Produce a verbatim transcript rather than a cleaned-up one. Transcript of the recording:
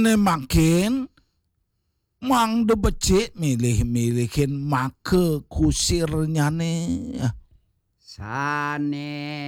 ne makin mang de becik milih-milihin make kusirnya nih. Sane